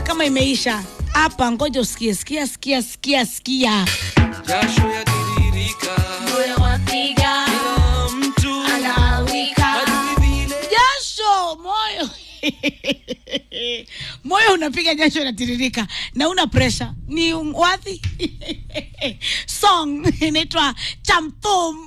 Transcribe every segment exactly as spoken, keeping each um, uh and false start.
kama imeisha. Hapa ngoja usikie, sikia sikia sikia sikia. Jasho ya tiririka, moyo wapiga, mtu anawika. Jasho moyo. Moyo unapiga, jasho inatiririka na una pressure. Ni wapi? Song inaitwa Champum.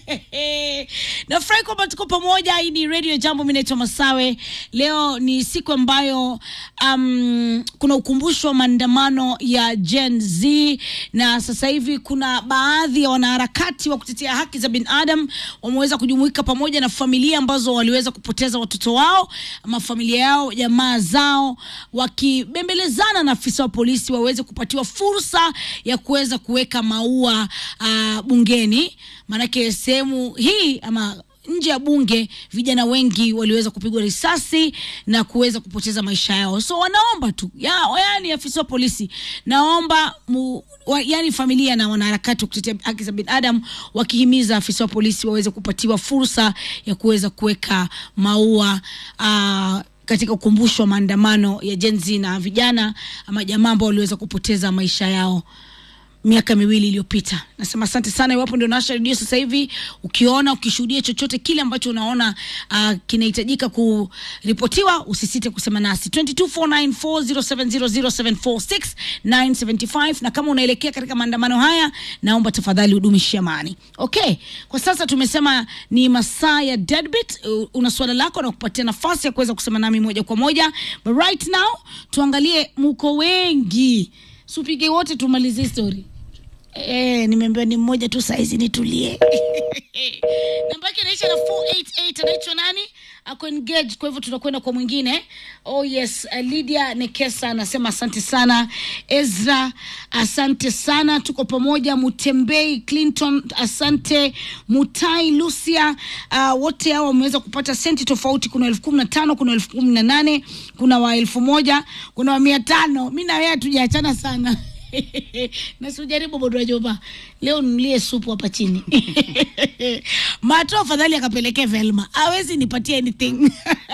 Na furahi kwamba tuko pamoja. Hii ni Radio Jambo, mimi naitwa Masawe. Leo ni siku ambayo um, kuna ukumbusho wa maandamano ya Gen Z, na sasa hivi kuna baadhi ya wanaharakati wa kutetea haki za binadamu wameweza kujumuika pamoja na familia ambazo waliweza kupoteza watoto wao ama familia yao, jamaa zao, wakibembelezana na afisa wa polisi waweze kupatiwa fursa ya kuweza kuweka maua uh, bungeni. Manake sehemu hii ama nje ya bunge vijana wengi waliweza kupigwa risasi na kuweza kupoteza maisha yao. So wanaomba tu ya yani afisa wa polisi, naomba mu, wa, yani familia na wanaharakati kutetea haki za binadamu wakihimiza afisa wa polisi waweze kupatiwa fursa ya kuweza kuweka maua uh, katika ukumbusho wa maandamano ya Gen Z na vijana ama jamaa ambao waliweza kupoteza maisha yao miaka miwili iliyopita. Nasema asante sana. Iwapo ndio nasha radio sasa hivi, ukiona ukishuhudia chochote kile ambacho unaona uh, kinahitajika kuripotiwa, usisite kusema nasi. two two four nine four zero seven zero zero seven four six nine seven five. Na kama unaelekea katika maandamano haya, naomba tafadhali udumishe amani. Okay, kwa sasa tumesema ni masaa ya Deadbeat. Uh, una swala lako na kupatia nafasi ya kuweza kusema nami moja kwa moja. But right now tuangalie mko wengi, supige wote tumalize story. Eh, nimeambiwa ni mmoja tu saizi nitulie. Namba yake inaisha na four eight eight. Anaitwa nani? Ako engaged, kwa hivyo tunakwenda kwa mwingine. Oh yes, uh, Lydia Nekesa anasema asante sana. Ezra, asante sana, tuko pamoja. Mutembei Clinton, asante. Mutai Lucia, uh, wote hao wameweza kupata senti tofauti. Kuna elfu kumi na tano, kuna elfu kumi na nane, kuna wa elfu moja, kuna wa mia tano. Mimi na wewe hatujaachana sana. Na sijaribu bodo joba. Leo nilie supu hapa chini. Mato afadhali akapeleke Velma. Hawezi nipatie anything.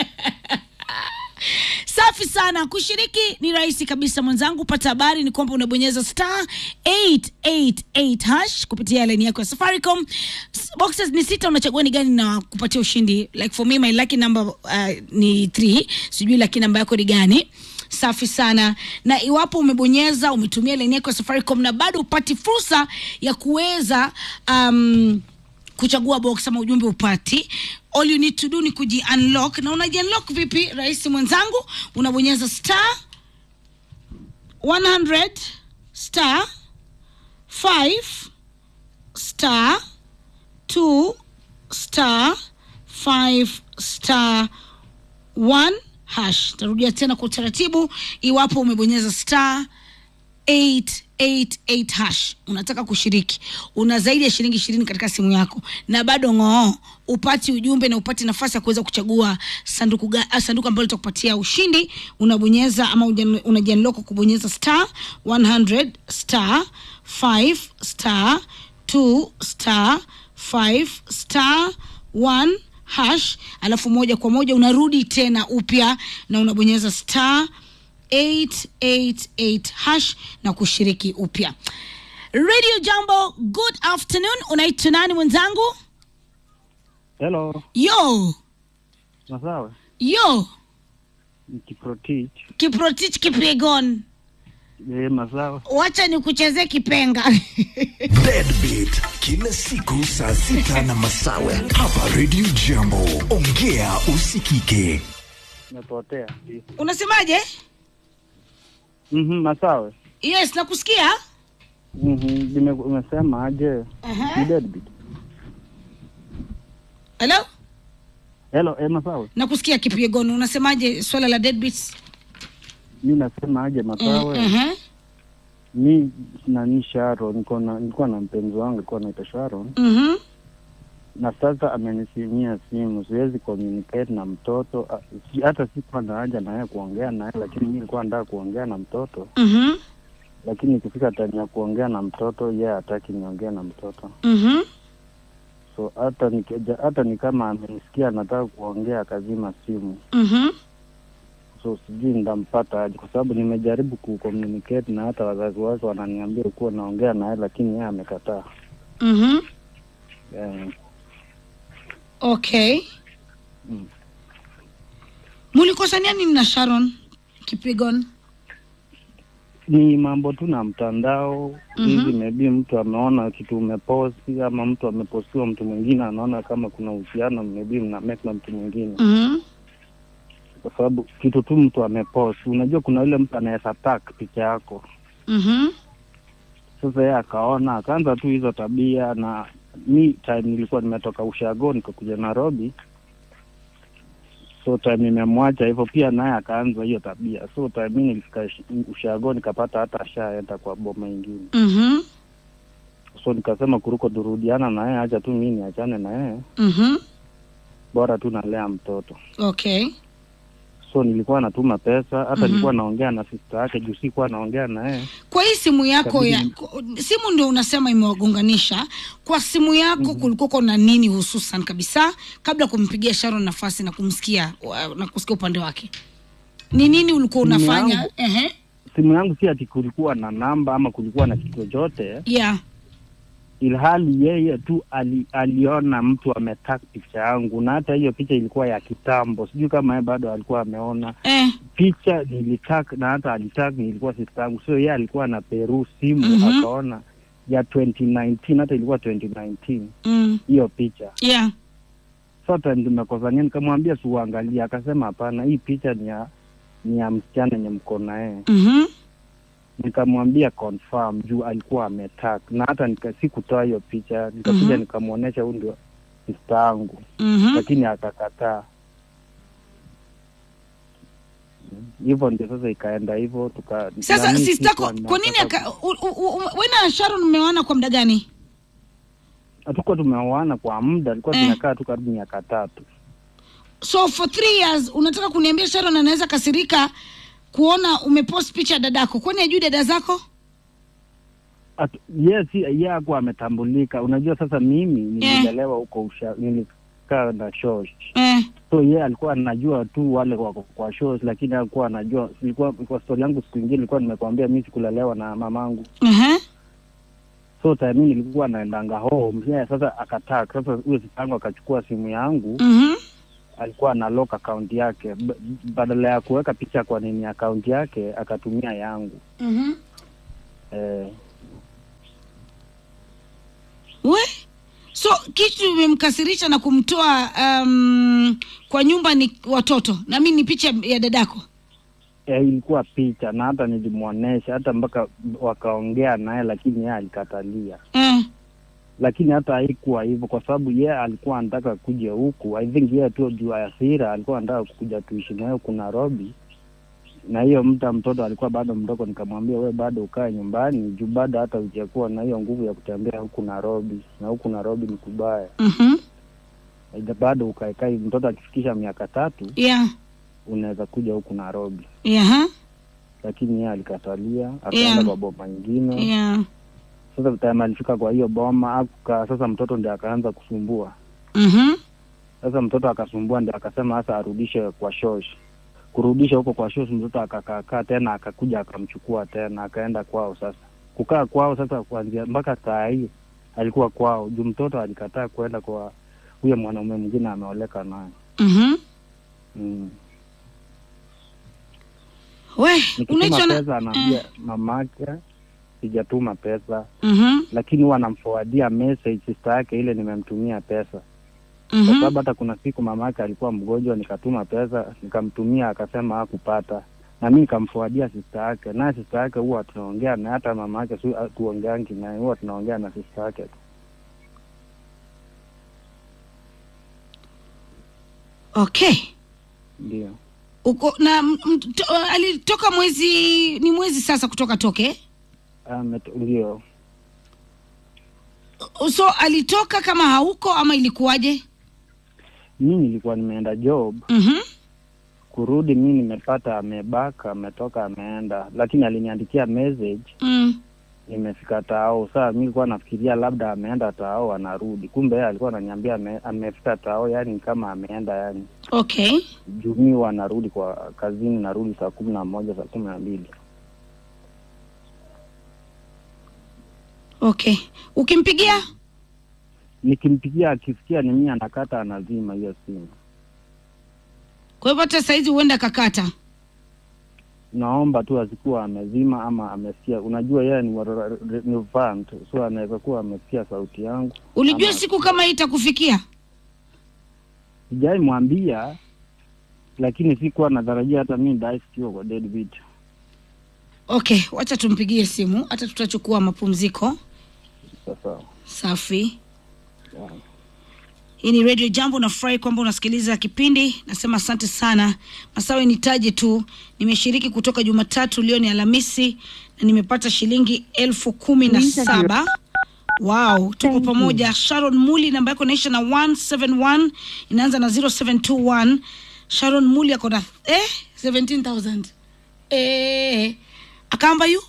Safi sana. Kushiriki ni rahisi kabisa mwenzangu. Pata habari ni kwamba unabonyeza star eight eight eight hash kupitia line yako ya Safaricom. Boxes ni sita, unachagua ni gani na kupatia ushindi. Like for me my lucky number uh, ni three. Sijui lucky number yako ni gani. Safi sana. Na iwapo umebonyeza, umetumia line yako ya Safaricom na bado upati fursa ya kuweza um, kuchagua box ama ujumbe upati, all you need to do ni kuji unlock. Na unaji unlock vipi? Rahisi mwenzangu, unabonyeza star one hundred star five star two star five star one hash. Tarudia tena kwa utaratibu. Iwapo umebonyeza star eight eight eight hash, unataka kushiriki, una zaidi ya shilingi ishirini katika simu yako na bado ngoo upati ujumbe na upati nafasi ya kuweza kuchagua sanduku ga, sanduku ambalo litakupatia ushindi, unabonyeza ama unajianlock kubonyeza star one hundred star five star two star five star one hash, alafu moja kwa moja unarudi tena upya na unabonyeza star eight eight eight hash na kushiriki upya. Radio Jambo, good afternoon. Unaitwa nani mwenzangu? Hello. Yo. Masawe. Yo. Kiprotich. Kiprotich Kipregon. Eh, Masawe. Wacha nikuchezee kipenga. Deadbeat kila siku saa sita na Masawe hapa Radio Jambo. Ongea usikike. Napotea. Unasemaje? Mhm, Masawe. Yes, nakusikia. Mhm, nime umesema aje? Uh-huh. Deadbeat. Hello? Hello, eh, Masawe. Nakusikia Kipregon. Unasemaje swala la deadbeats? Mimi nasema aje Masawe? Mhm. Uh-huh. Mimi nani Sharon, niko na nilikuwa na mpenzi wangu alikuwa anaitwa Sharon. Mhm. Na sasa amenisimia simu, siwezi communicate na mtoto, hata sikuwa na haja na yeye kuongea naye, lakini mimi nilikuwa nataka kuongea na mtoto. Mhm. Lakini ikifika time ya kuongea na mtoto, yeye hataki niongee na mtoto. Mhm. So hata nikija hata ni kama amenisikia nataka kuongea kazima simu. Mhm. So sijui ndampata aje kwa sababu nimejaribu kucommunicate na hata wazazi wake wananiambia kuwa naongea naye lakini yeye amekataa. Mhm. Yeah. Okay. Mm. Mulikosania nini na Sharon Kipigon? Ni mambo tu na mtandao. Mhm. Hivi maybe mtu ameona kitu umeposti ama mtu amepostiwa mtu mwingine anaona kama kuna uhusiano maybe mna make na mtu mwingine. Mhm. Kwa sababu kitu tu mtu amepost, unajua kuna yule mtu anaweza tag picha yako. Mhm. Sasa yeye akaona akaanza tu hizo tabia, na mi time nilikuwa nimetoka ushago nikakuja Nairobi. So time nimemwacha hivyo pia naye akaanza hiyo tabia. So time mimi nilifika ushago nikapata hata ashaenda kwa boma nyingine. Mhm. So nikasema kuruko turudiana na yeye, acha tu mimi niachane na yeye. Mhm. Bora tu nalea mtoto. Okay. So nilikuwa natuma pesa, hata Mhm. nilikuwa naongea na sister yake juu sikuwa naongea na yeye. Kwa hii simu yako ya Kabidi- ku- simu ndio unasema imewagonganisha. Kwa simu yako Mhm. kulikuwa na nini hususan kabisa kabla kumpigia Sharon nafasi na kumsikia wa- na kusikia upande wake? Ni nini ulikuwa Simu unafanya? yangu- Ehe. Simu yangu si ati kulikuwa na namba ama kulikuwa na kitu chochote, Yeah. ilhali yeye tu ali, aliona mtu ametag picha yangu, na hata hiyo picha ilikuwa ya kitambo. Sijui kama yeye bado alikuwa ameona Eh. picha nilitag, na hata alitag nilikuwa sister yangu. So yeye alikuwa na peru simu, Mhm. akaona ya twenty nineteen, hata ilikuwa twenty nineteen Mm. hiyo picha. Yeah. So time tumekosania, nikamwambia si uangalie, akasema hapana, hii picha ni ya ni ya msichana yenye mko na yeye. Mhm. Nikamwambia confirm juu alikuwa ametag, na hata nika sikutoa hiyo picha, nikakuja Mhm. nikamuonesha huyu ndio sister yangu, Mhm. lakini akakataa. Hivyo ndio sasa ikaenda hivyo tuka. Sasa nani sister sikuwa yako kwa nini nataka- aka u- u- u- wewe na Sharon mmeoana kwa muda gani? hatukuwa tumeoana kwa muda, alikuwa Eh. tumekaa tu karibu miaka tatu. So for three years unataka kuniambia Sharon anaweza kasirika kuona umepost picha ya dadako? Kwani ajui dada zako? Atu, yes, yeye hakuwa ametambulika. Unajua sasa mimi nililelewa huko usha, nilikaa na shosh. Eh. So yeye alikuwa anajua tu wale wako kwa shows, lakini hakuwa anajua. Ilikuwa kwa story yangu siku nyingine nilikuwa nimekwambia mimi sikulelewa na mamangu. Mhm. So time mimi nilikuwa naendanga home. Yeye sasa akataa. Sasa huyo sitangu akachukua simu yangu, Mhm. alikuwa na lock account yake. B- badala ya kuweka picha kwa nini account yake akatumia yangu. Mhm. Eh, We? So kitu imemkasirisha na kumtoa um, kwa nyumba ni watoto. Na mimi ni picha ya dadako. eh, ilikuwa picha, na hata nilimuonesha hata mpaka wakaongea naye, lakini yeye alikatalia. Eh. Lakini hata haikuwa hivyo kwa sababu yeye alikuwa anataka kuja huku. I think yeye tu juu ya hasira alikuwa anataka kuja tuishi naye huku Nairobi. Na hiyo mta mtoto alikuwa bado mdogo, nikamwambia we bado ukae nyumbani juu bado hata hujakuwa na hiyo nguvu ya kutembea huku Nairobi, na huku Nairobi ni kubaya. Mhm. Aidha bado ukae kai, mtoto akifikisha miaka tatu Yeah. unaweza kuja huku Nairobi. Yeah. Lakini yeye alikatalia, akaenda Yeah. kwa boma nyingine. Yeah. Sasa time alifika kwa hiyo boma akuka, sasa mtoto ndiye akaanza kusumbua. Mhm. Sasa mtoto akasumbua, ndio akasema sasa arudishe kwa shosh. Kurudisha huko kwa shosh, mtoto akakaa tena, akakuja akamchukua tena, akaenda kwao. Sasa kukaa kwao sasa kuanzia mpaka saa hii alikuwa kwao juu mtoto alikataa kwenda kwa huyo mwanaume mwingine ameoleka naye. Mhm. Mm. We, Nikituma unaitwa na pesa anaambia mamake sijatuma pesa, Mhm. lakini huwa anamforwardia message sister yake ile nimemtumia pesa. Kwa Mhm. sababu hata kuna siku mamake alikuwa mgonjwa, nikatuma pesa, nikamtumia, akasema hakupata. Na mimi nikamforwardia sister yake. Na sister yake huwa tunaongea na hata mamake tu tuongeangi na huwa tunaongea na sister yake. Okay. Ndio. Uko na m- m- to, alitoka mwezi ni mwezi sasa kutoka toke. Um, ndio. So alitoka kama hauko ama ilikuwaje? Mimi nilikuwa nimeenda job, Mhm. kurudi mimi nimepata amebaka, ametoka ameenda, lakini aliniandikia message Mm. nimefika tao. Sasa mimi nilikuwa nafikiria labda ameenda tao anarudi. Kumbe yeye alikuwa ananiambia ame, amefika tao, yani kama ameenda yani. Okay. Jumi wanarudi kwa kazini, narudi saa kumi na moja saa kumi na mbili. Okay. Ukimpigia? Nikimpigia akisikia ni mimi anakata anazima hiyo simu. Kwa hivyo hata saizi huenda kakata. Naomba tu asikuwa amezima ama amesikia. Unajua yeye ni ni fan, so anaweza kuwa amesikia sauti yangu. Ulijua siku kama hii itakufikia? Sijai mwambia, lakini sikuwa natarajia hata mimi ndai sikio kwa deadbeat. Okay, wacha tumpigie simu, hata tutachukua mapumziko. Sasa. Safi. Yeah. Hii ni Radio Jambo, na furahi kwamba unasikiliza kipindi. Nasema asante sana. Masawe nitaje tu, nimeshiriki kutoka Jumatatu, leo ni Alhamisi na nimepata shilingi elfu kumi na saba. Wow, tuko pamoja. Sharon Muli, namba yako inaisha na one seven one, inaanza na zero seven two one. Sharon Muli yako na eh seventeen thousand. Eh, akamba yu.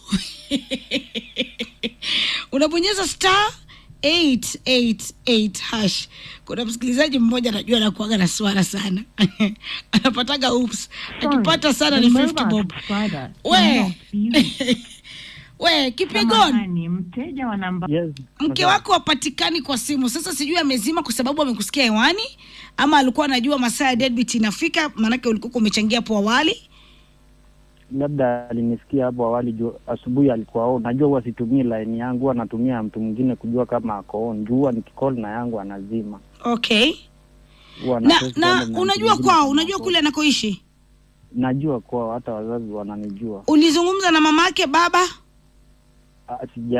Unabonyeza star eight eight eight hash. Kuna msikilizaji mmoja anajua anakuaga na swala sana. Anapataga oops. Akipata sana ni fifty bob. We. We, Kipegon. Ni mteja wa namba. Yes. Mke wako wapatikani kwa simu. Sasa sijui amezima kwa sababu amekusikia hewani ama alikuwa anajua masaa ya deadbeat inafika, maana ulikuwa umechangia hapo awali. Labda alinisikia hapo awali juu asubuhi alikuwa on. Najua huwa situmii line yangu, anatumia mtu mwingine kujua kama ako on. Jua nikicall na yangu anazima. Okay. Na, na unajua kwao, unajua kule anakoishi? Najua kwao, hata wazazi wananijua. Ulizungumza na mamake, baba? Sija